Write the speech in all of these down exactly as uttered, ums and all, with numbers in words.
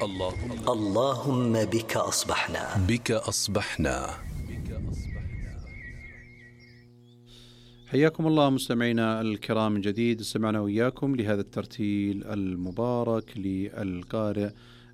اللهم اللهم بك أصبحنا بك أصبحنا. حياكم الله مستمعينا الكرام من جديد. استمعنا وإياكم لهذا الترتيل المبارك للقارئ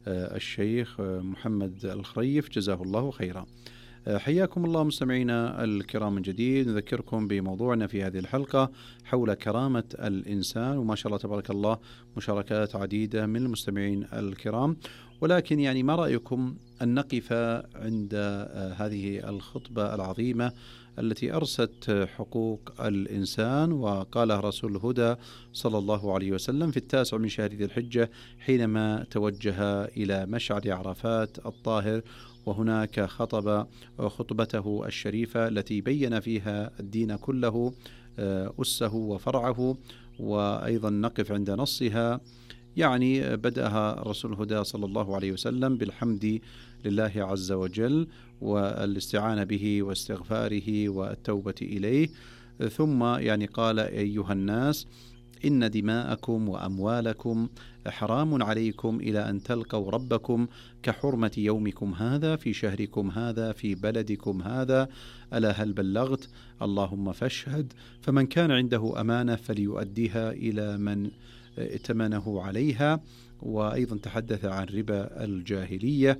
الشيخ محمد الخريف جزاه الله خيرا. حياكم الله مستمعينا الكرام من جديد. نذكركم بموضوعنا في هذه الحلقة حول كرامة الإنسان، وما شاء الله تبارك الله مشاركات عديدة من المستمعين الكرام. ولكن يعني ما رأيكم أن نقف عند هذه الخطبة العظيمة التي أرست حقوق الإنسان، وقالها رسول الهدى صلى الله عليه وسلم في التاسع من شهر ذي الحجة حينما توجه إلى مشعر عرفات الطاهر، وهناك خطب خطبته الشريفة التي بين فيها الدين كله أسه وفرعه، وأيضا نقف عند نصها. يعني بدأها رسول الهدى صلى الله عليه وسلم بالحمد لله عز وجل والاستعانة به واستغفاره والتوبة إليه، ثم يعني قال: أيها الناس، إن دماءكم وأموالكم حرام عليكم إلى أن تلقوا ربكم كحرمة يومكم هذا في شهركم هذا في بلدكم هذا، ألا هل بلغت؟ اللهم فاشهد. فمن كان عنده أمانة فليؤديها إلى من ائتمنه عليها. وأيضا تحدث عن ربا الجاهلية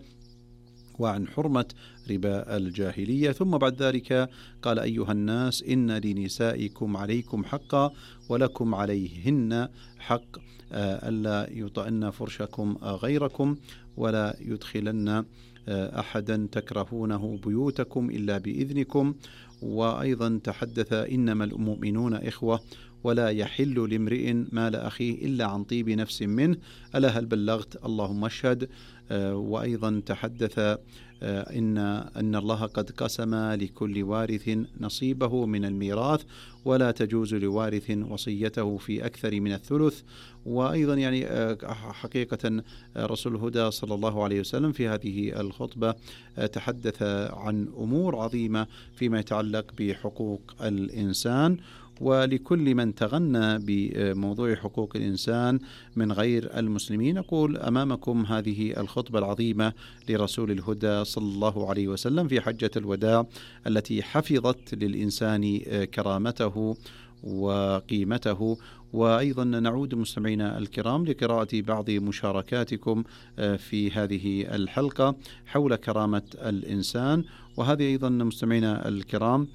وعن حرمة ربا الجاهلية. ثم بعد ذلك قال: أيها الناس، إن لنسائكم عليكم حقا ولكم عليهن حق، ألا يطأن فرشكم غيركم ولا يدخلن أحدا تكرهونه بيوتكم إلا بإذنكم. وأيضا تحدث: إنما المؤمنون إخوة ولا يحل لامرئ مال أخيه إلا عن طيب نفس منه، ألا هل بلغت؟ اللهم اشهد. وأيضا تحدث إن أن الله قد قسم لكل وارث نصيبه من الميراث، ولا تجوز لوارث وصيته في أكثر من الثلث. وأيضا يعني حقيقة رسول الهدى صلى الله عليه وسلم في هذه الخطبة تحدث عن أمور عظيمة فيما يتعلق بحقوق الإنسان. ولكل من تغنى بموضوع حقوق الإنسان من غير المسلمين، نقول أمامكم هذه الخطبة العظيمة لرسول الهدى صلى الله عليه وسلم في حجة الوداع التي حفظت للإنسان كرامته وقيمته. وأيضا نعود مستمعينا الكرام لقراءة بعض مشاركاتكم في هذه الحلقة حول كرامة الإنسان. وهذه أيضا مستمعينا الكرام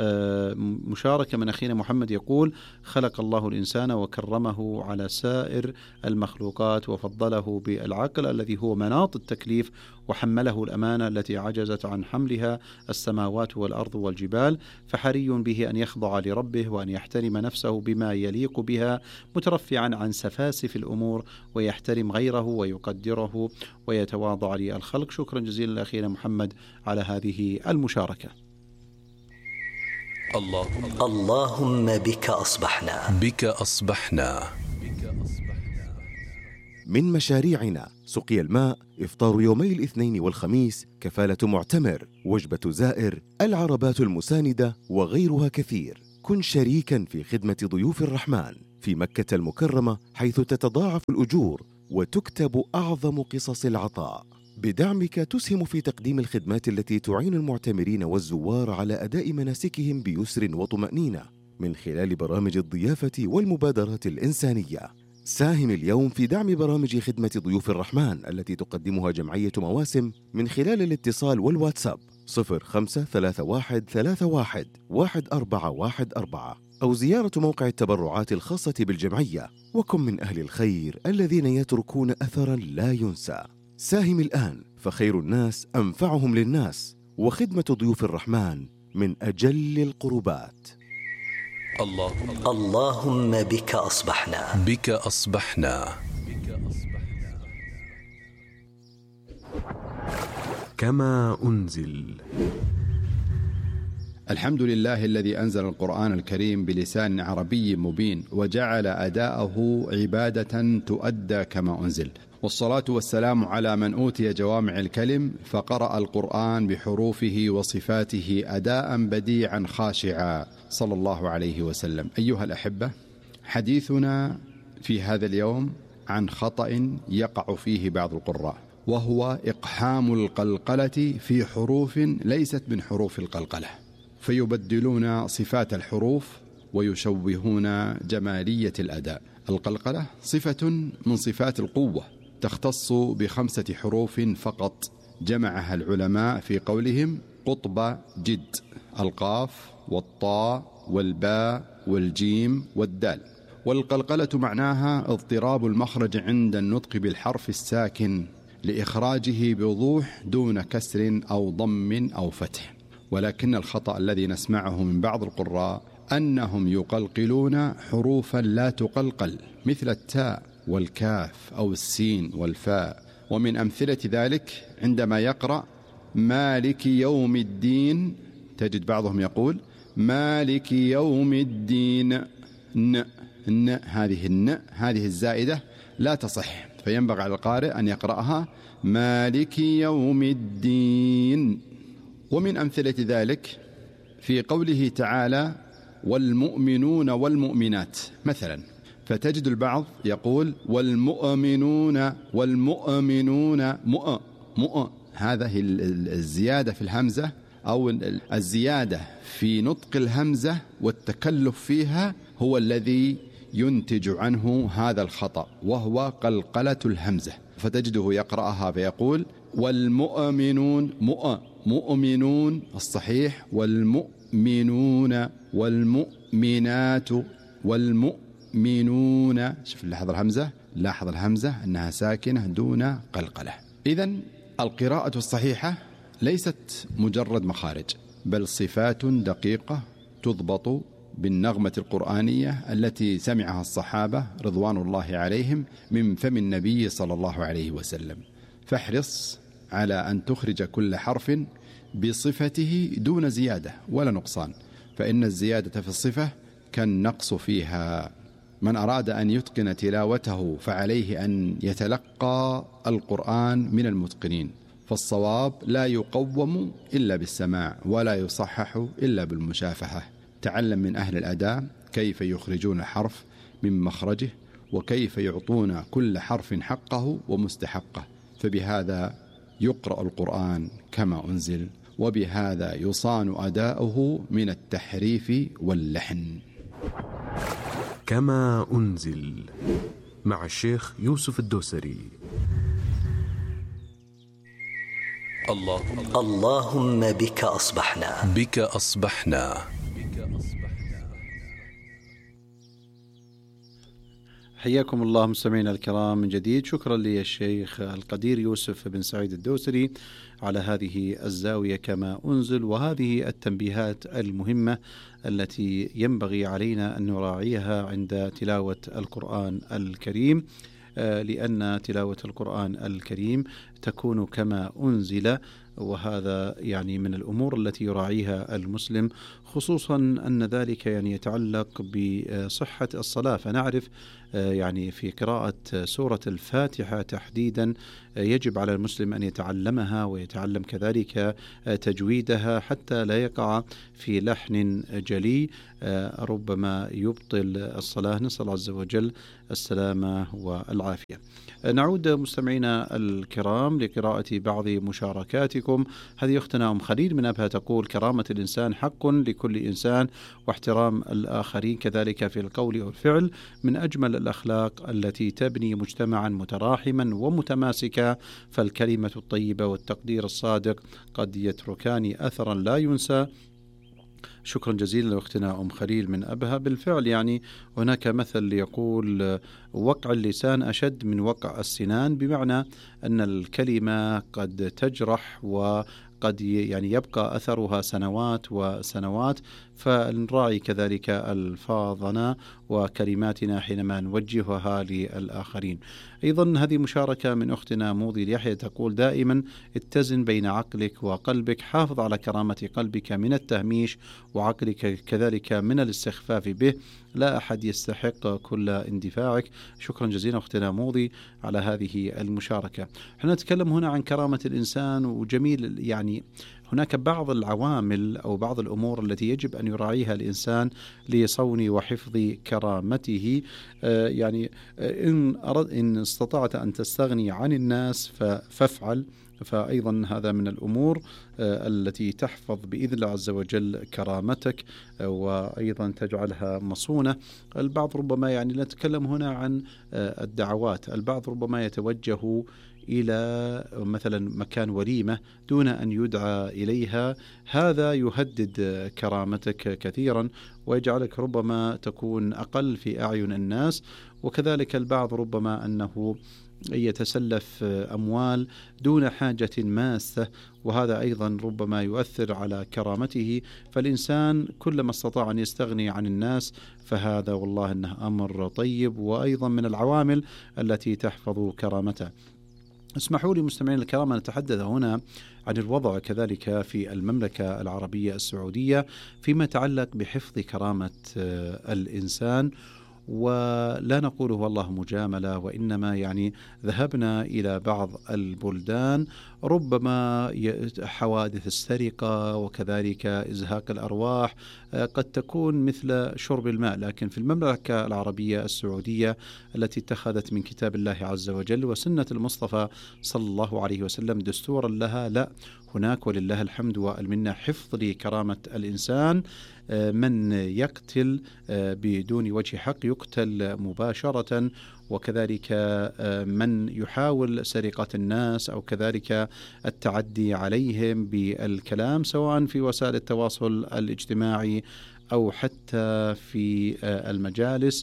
مشاركة من أخينا محمد يقول: خلق الله الإنسان وكرمه على سائر المخلوقات وفضله بالعقل الذي هو مناط التكليف، وحمله الأمانة التي عجزت عن حملها السماوات والأرض والجبال، فحري به أن يخضع لربه وأن يحترم نفسه بما يليق بها، مترفعا عن سفاسف الأمور، ويحترم غيره ويقدره ويتواضع للخلق. شكرا جزيلا لأخينا محمد على هذه المشاركة. اللهم اللهم بك أصبحنا بك أصبحنا. من مشاريعنا سقي الماء، إفطار يومي الاثنين والخميس، كفالة معتمر، وجبة زائر، العربات المساندة وغيرها كثير. كن شريكا في خدمة ضيوف الرحمن في مكة المكرمة، حيث تتضاعف الأجور وتكتب أعظم قصص العطاء. بدعمك تسهم في تقديم الخدمات التي تعين المعتمرين والزوار على أداء مناسكهم بيسر وطمأنينة من خلال برامج الضيافة والمبادرات الإنسانية. ساهم اليوم في دعم برامج خدمة ضيوف الرحمن التي تقدمها جمعية مواسم من خلال الاتصال والواتساب صفر خمسة ثلاثة واحد ثلاثة واحد واحد أربعة واحد أربعة، أو زيارة موقع التبرعات الخاصة بالجمعية. وكن من أهل الخير الذين يتركون أثرا لا ينسى. ساهم الآن، فخير الناس أنفعهم للناس، وخدمة ضيوف الرحمن من أجل القربات. اللهم اللهم بك أصبحنا بك أصبحنا. كما أنزل. الحمد لله الذي أنزل القرآن الكريم بلسان عربي مبين، وجعل أداءه عبادة تؤدى كما أنزل. والصلاة والسلام على من أوتي جوامع الكلم فقرأ القرآن بحروفه وصفاته أداء بديعا خاشعا صلى الله عليه وسلم. أيها الأحبة، حديثنا في هذا اليوم عن خطأ يقع فيه بعض القراء، وهو إقحام القلقلة في حروف ليست من حروف القلقلة، فيبدلون صفات الحروف ويشوهون جمالية الأداء. القلقلة صفة من صفات القوة تختص بخمسة حروف فقط، جمعها العلماء في قولهم قطب جد: القاف والطاء والباء والجيم والدال. والقلقلة معناها اضطراب المخرج عند النطق بالحرف الساكن لإخراجه بوضوح دون كسر أو ضم أو فتح. ولكن الخطأ الذي نسمعه من بعض القراء أنهم يقلقلون حروفا لا تقلقل، مثل التاء والكاف أو السين والفاء. ومن أمثلة ذلك عندما يقرأ مالك يوم الدين، تجد بعضهم يقول مالك يوم الدين، ن ن هذه الن هذه الزائدة لا تصح، فينبغي على القارئ أن يقرأها مالك يوم الدين. ومن أمثلة ذلك في قوله تعالى والمؤمنون والمؤمنات مثلا، فتجد البعض يقول والمؤمنون والمؤمنون مؤ مؤ، هذه الزيادة في الهمزة أو الزيادة في نطق الهمزة والتكلف فيها هو الذي ينتج عنه هذا الخطأ، وهو قلقلة الهمزة. فتجده يقرأها فيقول والمؤمنون مؤ مؤمنون الصحيح، والمؤمنون والمؤمنات والمؤمنون. شوف لاحظ الهمزة، لاحظ الهمزة أنها ساكنة دون قلقلة. إذن القراءة الصحيحة ليست مجرد مخارج، بل صفات دقيقة تضبط بالنغمة القرآنية التي سمعها الصحابة رضوان الله عليهم من فم النبي صلى الله عليه وسلم. فاحرص على أن تخرج كل حرف بصفته دون زيادة ولا نقصان، فإن الزيادة في الصفة كالنقص فيها. من أراد أن يتقن تلاوته فعليه أن يتلقى القرآن من المتقنين، فالصواب لا يقوم إلا بالسماع ولا يصحح إلا بالمشافهة. تعلم من أهل الأداء كيف يخرجون الحرف من مخرجه، وكيف يعطون كل حرف حقه ومستحقه، فبهذا يقرأ القرآن كما أنزل، وبهذا يصان أداؤه من التحريف واللحن. كما أنزل مع الشيخ يوسف الدوسري. اللهم اللهم بك أصبحنا بك أصبحنا. حياكم الله مستمعينا الكرام من جديد. شكرا للشيخ القدير يوسف بن سعيد الدوسري على هذه الزاوية كما أنزل، وهذه التنبيهات المهمة التي ينبغي علينا أن نراعيها عند تلاوة القرآن الكريم، لأن تلاوة القرآن الكريم تكون كما أنزل، وهذا يعني من الأمور التي يراعيها المسلم، خصوصا أن ذلك يعني يتعلق بصحة الصلاة. فنعرف يعني في قراءة سورة الفاتحة تحديدا يجب على المسلم أن يتعلمها ويتعلم كذلك تجويدها حتى لا يقع في لحن جلي ربما يبطل الصلاة. نسأل الله عز وجل السلامة والعافية. نعود مستمعينا الكرام لقراءة بعض مشاركاتكم. هذه أختنا أم خليل من أبها تقول كرامة الإنسان حق لكل إنسان، واحترام الآخرين كذلك في القول والفعل من أجمل الأخلاق التي تبني مجتمعا متراحما ومتماسكا، فالكلمة الطيبة والتقدير الصادق قد يتركان أثرا لا ينسى. شكرا جزيلا لأختنا أم خليل من أبها. بالفعل يعني هناك مثل يقول وقع اللسان أشد من وقع السنان، بمعنى أن الكلمة قد تجرح وقد يعني يبقى أثرها سنوات وسنوات، فنراعي كذلك ألفاظنا وكلماتنا حينما نوجهها للآخرين. أيضا هذه مشاركة من أختنا موضي اليحيى تقول دائما اتزن بين عقلك وقلبك، حافظ على كرامة قلبك من التهميش وعقلك كذلك من الاستخفاف به، لا أحد يستحق كل اندفاعك. شكرا جزيلا أختنا موضي على هذه المشاركة. احنا نتكلم هنا عن كرامة الإنسان، وجميل يعني هناك بعض العوامل أو بعض الأمور التي يجب أن يراعيها الإنسان لصون وحفظ كرامته. يعني إن أرد إن استطعت أن تستغني عن الناس فافعل، فأيضا هذا من الأمور التي تحفظ بإذن الله عز وجل كرامتك وأيضا تجعلها مصونة. البعض ربما يعني نتكلم هنا عن الدعوات، البعض ربما يتوجه إلى مثلا مكان وليمة دون أن يدعى إليها، هذا يهدد كرامتك كثيرا ويجعلك ربما تكون أقل في أعين الناس. وكذلك البعض ربما أنه يتسلف أموال دون حاجة ماسة، وهذا أيضا ربما يؤثر على كرامته. فالإنسان كلما استطاع أن يستغني عن الناس فهذا والله أنه أمر طيب، وأيضا من العوامل التي تحفظ كرامته. اسمحوا لي مستمعين الكرام أن نتحدث هنا عن الوضع كذلك في المملكة العربية السعودية فيما يتعلق بحفظ كرامة الإنسان. ولا نقول والله مجاملة، وإنما يعني ذهبنا إلى بعض البلدان ربما حوادث السرقة وكذلك إزهاق الأرواح قد تكون مثل شرب الماء، لكن في المملكة العربية السعودية التي اتخذت من كتاب الله عز وجل وسنة المصطفى صلى الله عليه وسلم دستورا لها، لا، هناك ولله الحمد والمنة حفظ لكرامة الإنسان. من يقتل بدون وجه حق يقتل مباشرة، وكذلك من يحاول سرقة الناس أو كذلك التعدي عليهم بالكلام سواء في وسائل التواصل الاجتماعي أو حتى في المجالس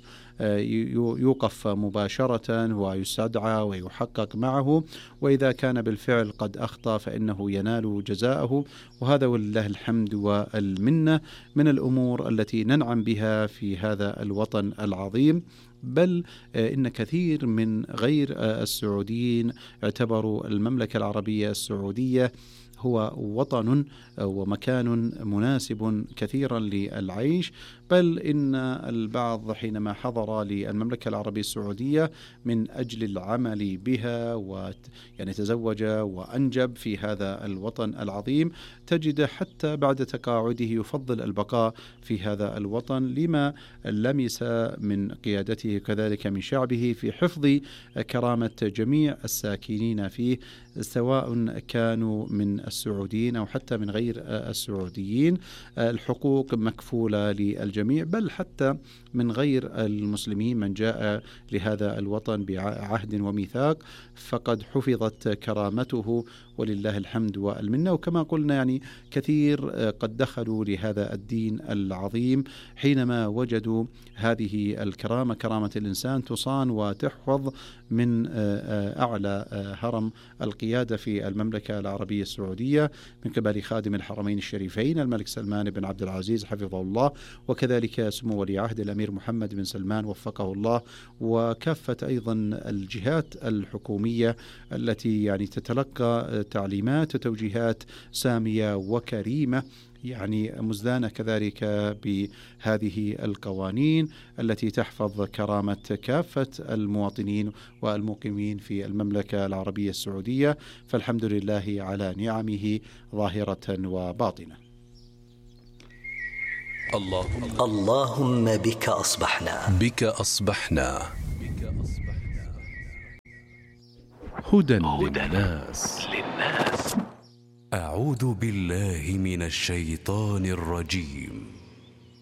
يوقف مباشرة ويستدعى ويحقق معه، وإذا كان بالفعل قد أخطأ فإنه ينال جزاءه. وهذا ولله الحمد والمنة من الأمور التي ننعم بها في هذا الوطن العظيم. بل إن كثير من غير السعوديين اعتبروا المملكة العربية السعودية هو وطن ومكان مناسب كثيرا للعيش، بل إن البعض حينما حضر للمملكة العربية السعودية من أجل العمل بها ويعني تزوج وأنجب في هذا الوطن العظيم، تجد حتى بعد تقاعده يفضل البقاء في هذا الوطن لما لمس من قيادته كذلك من شعبه في حفظ كرامة جميع الساكنين فيه، سواء كانوا من السعوديين أو حتى من غير السعوديين. الحقوق مكفولة للجميع، بل حتى من غير المسلمين من جاء لهذا الوطن بعهد وميثاق فقد حفظت كرامته ولله الحمد والمنة. وكما قلنا يعني كثير قد دخلوا لهذا الدين العظيم حينما وجدوا هذه الكرامة، كرامة الإنسان تصان وتحفظ من أعلى هرم القيادة في المملكة العربية السعودية من قبل خادم الحرمين الشريفين الملك سلمان بن عبد العزيز حفظه الله، وكذلك سمو ولي عهد الأمير محمد بن سلمان وفقه الله، وكافة أيضا الجهات الحكومية التي يعني تتلقى تعليمات وتوجيهات سامية وكريمة يعني مزدانة كذلك بهذه القوانين التي تحفظ كرامة كافة المواطنين والمقيمين في المملكة العربية السعودية. فالحمد لله على نعمه ظاهرة وباطنة. اللهم اللهم بك أصبحنا بك أصبحنا هدى للناس. أعوذ بالله من الشيطان الرجيم.